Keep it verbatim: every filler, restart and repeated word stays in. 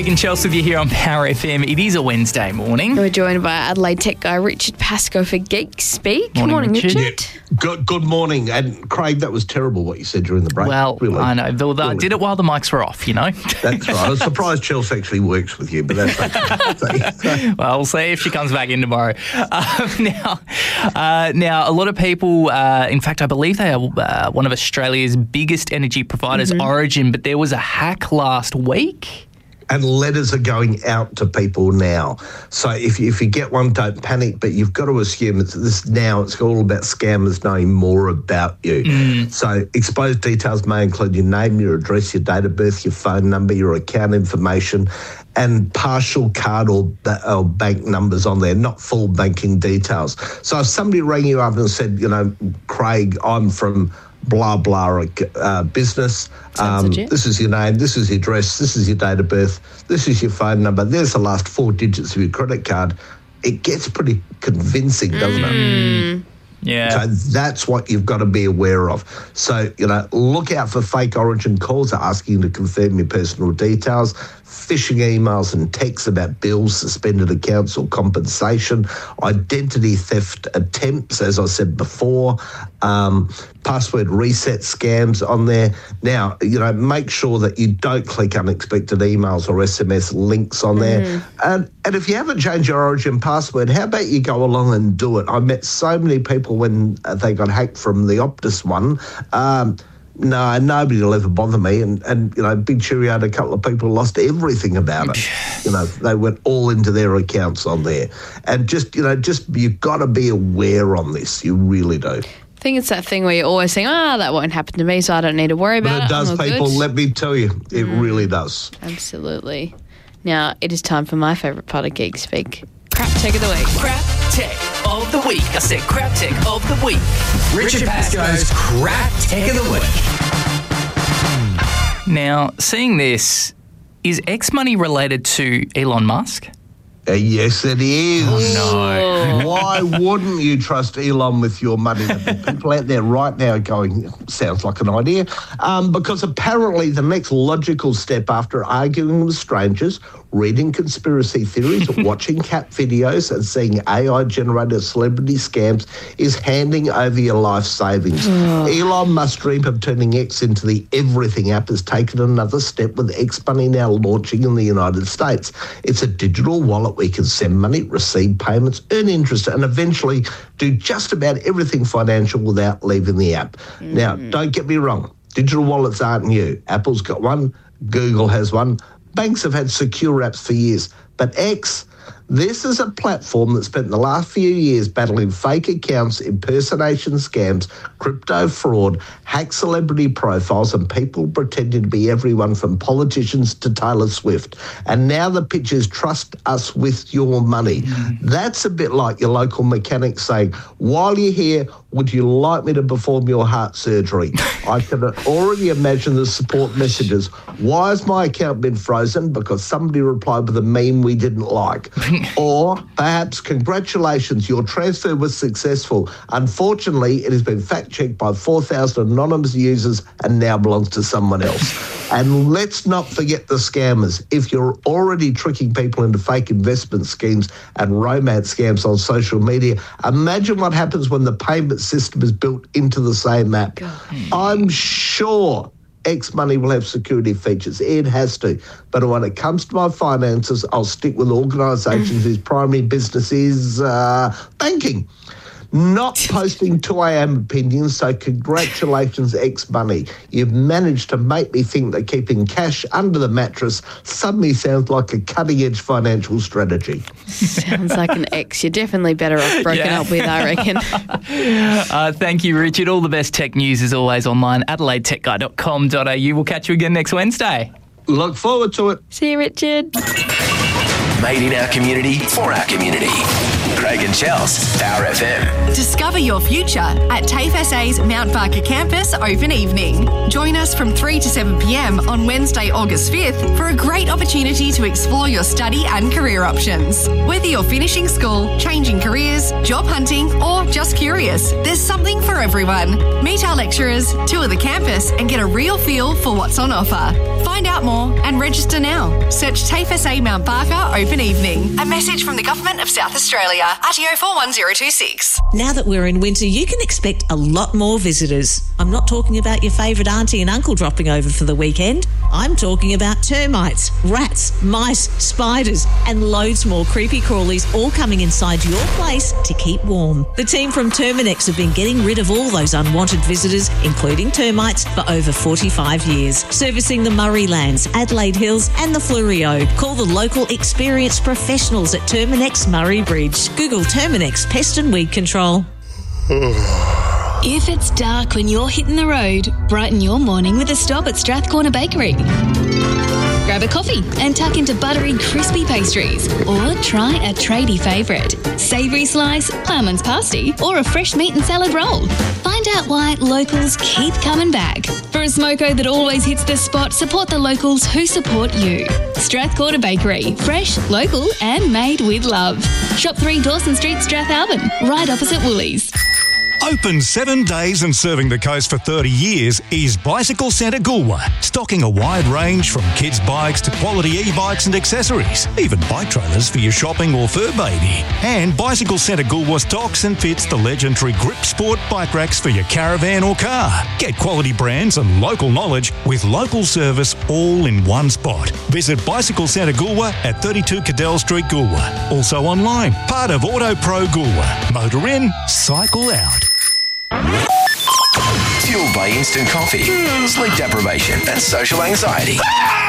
Craig and Chelsea with you here on Power F M. It is a Wednesday morning. We're joined by Adelaide tech guy Richard Pascoe for Geek Speak. Good morning, Richard. Richard. Yeah. Good, good morning. And Craig, that was terrible what you said during the break. Well, really. I know. Though I did it while the mics were off, you know. That's right. I was surprised Chelsea actually works with you, but that's okay. Well, we'll see if she comes back in tomorrow. Um, now, uh, now, a lot of people, uh, in fact, I believe they are uh, one of Australia's biggest energy providers, mm-hmm. Origin, but there was a hack last week. And letters are going out to people now. So if you, if you get one, don't panic, but you've got to assume it's this now. It's all about scammers knowing more about you. Mm. So exposed details may include your name, your address, your date of birth, your phone number, your account information, and partial card or, or bank numbers on there, not full banking details. So if somebody rang you up and said, you know, Craig, I'm from blah, blah, uh, business. Um, this is your name, this is your address, this is your date of birth, this is your phone number, there's the last four digits of your credit card. It gets pretty convincing, doesn't mm. it? Yeah. So that's what you've got to be aware of. So, you know, look out for fake Origin calls asking you to confirm your personal details, phishing emails and texts about bills, suspended accounts or compensation, identity theft attempts, as I said before, um, password reset scams on there. Now, you know, make sure that you don't click unexpected emails or S M S links on there. Mm. And, and if you haven't changed your Origin password, how about you go along and do it? I met so many people when they got hacked from the Optus one. Um, No, nobody will ever bother me. And, and you know, big cheerio to a couple of people lost everything about it. You know, they went all into their accounts on there. And just, you know, just you've got to be aware on this. You really do. I think it's that thing where you're always saying, ah, oh, that won't happen to me, so I don't need to worry about it. But it does, people, good. Let me tell you, it mm. really does. Absolutely. Now, it is time for my favourite part of Geek Speak. Crap Tech of the Week. Crap Tech of the Week. I said Crap Tech of the Week. Richard Pascoe's Crap Tech of the Week. Now, seeing this, is X Money related to Elon Musk? Uh, yes, it is. Oh, no. Why wouldn't you trust Elon with your money? People out there right now going, sounds like an idea. Um, because apparently the next logical step after arguing with strangers, reading conspiracy theories, watching cat videos and seeing A I-generated celebrity scams is handing over your life savings. Elon Musk's dream of turning X into the everything app has taken another step with X Money now launching in the United States. It's a digital wallet where you can send money, receive payments, earn interest and eventually do just about everything financial without leaving the app. Mm. Now, don't get me wrong. Digital wallets aren't new. Apple's got one. Google has one. Banks have had secure apps for years. But X, this is a platform that spent the last few years battling fake accounts, impersonation scams, crypto fraud, hack celebrity profiles, and people pretending to be everyone from politicians to Taylor Swift. And now the pitch is trust us with your money. Mm-hmm. That's a bit like your local mechanic saying, while you're here, would you like me to perform your heart surgery? I can already imagine the support messages. Why has my account been frozen? Because somebody replied with a meme we didn't like. Or perhaps, congratulations, your transfer was successful. Unfortunately, it has been fact-checked by four thousand anonymous users and now belongs to someone else. And let's not forget the scammers. If you're already tricking people into fake investment schemes and romance scams on social media, imagine what happens when the payment system is built into the same app. God. I'm sure X Money will have security features. It has to. But when it comes to my finances, I'll stick with organisations whose primary business is uh, banking. Not posting two a.m. opinions, so congratulations, X Money. You've managed to make me think that keeping cash under the mattress suddenly sounds like a cutting-edge financial strategy. Sounds like an X. You're definitely better off broken yeah. up with, I reckon. uh, thank you, Richard. All the best tech news is always online, adelaide tech guy dot com dot a u. We'll catch you again next Wednesday. Look forward to it. See you, Richard. Made in our community, for our community. Craig and Chels, Power F M. Discover your future at TAFE S A's Mount Barker campus open evening. Join us from three to seven p.m. on Wednesday, August fifth for a great opportunity to explore your study and career options. Whether you're finishing school, changing careers, job hunting, or just curious, there's something for everyone. Meet our lecturers, tour the campus, and get a real feel for what's on offer. Find out more and and register now. Search TAFE S A Mount Barker Open Evening. A message from the Government of South Australia. R T O four one zero two six. Now that we're in winter, you can expect a lot more visitors. I'm not talking about your favourite auntie and uncle dropping over for the weekend. I'm talking about termites, rats, mice, spiders, and loads more creepy crawlies all coming inside your place to keep warm. The team from Terminex have been getting rid of all those unwanted visitors, including termites, for over forty-five years. Servicing the Murray Lands, Adelaide Hills and the Fleurieu. Call the local experienced professionals at Terminex Murray Bridge. Google Terminex Pest and Weed Control. If it's dark when you're hitting the road, brighten your morning with a stop at Strathcorner Bakery. Grab a coffee and tuck into buttery, crispy pastries. Or try a tradie favourite, savoury slice, ploughman's pasty, or a fresh meat and salad roll. Find out why locals keep coming back. For a smoko that always hits the spot, support the locals who support you. Strathcorner Bakery, fresh, local and made with love. Shop three Dawson Street, Strathalbyn, right opposite Woolies. Open seven days and serving the coast for thirty years is Bicycle Centre Goolwa, stocking a wide range from kids' bikes to quality e-bikes and accessories, even bike trailers for your shopping or fur baby. And Bicycle Centre Goolwa stocks and fits the legendary Grip Sport bike racks for your caravan or car. Get quality brands and local knowledge with local service all in one spot. Visit Bicycle Centre Goolwa at thirty-two Cadell Street, Goolwa. Also online, part of Auto Pro Goolwa. Motor in, cycle out. Fueled by instant coffee, sleep deprivation and social anxiety.